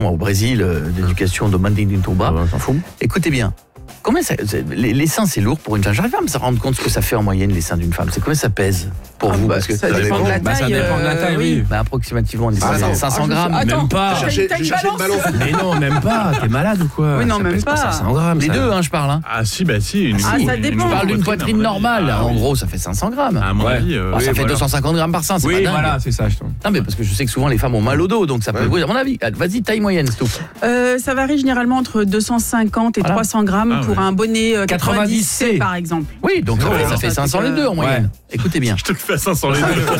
au Brésil, d'éducation de Mandintuba. T'en fous. Écoutez bien. Combien les seins, c'est lourd pour une femme. J'arrive pas à me rendre compte ce que ça fait en moyenne, les seins d'une femme. C'est combien ça pèse pour vous? Parce que ça dépend de la taille. Ça dépend de la taille, oui. Approximativement, on dit 500 grammes. Attends, Même pas. j'ai une balance. Mais non, même pas. T'es malade ou quoi? Oui, non, Ça même pèse pas. 500 grammes. Les ça. deux, je parle. Ah si, si. ça dépend. Je parle d'une poitrine normale. En gros, ça fait 500 grammes. À mon avis, Ça fait 250 grammes par sein, c'est pas Oui, dingue. voilà, c'est ça. Non, mais parce que je sais que souvent les femmes ont mal au dos, donc ça peut. Oui, à mon avis. Vas-y, taille moyenne, Stoup. Ça varie généralement entre 250 et 300 grammes pour un bonnet 90C, par exemple. Oui, donc ça fait 500 les deux en moyenne. Écoutez bien. Je te le fais à 500 les deux.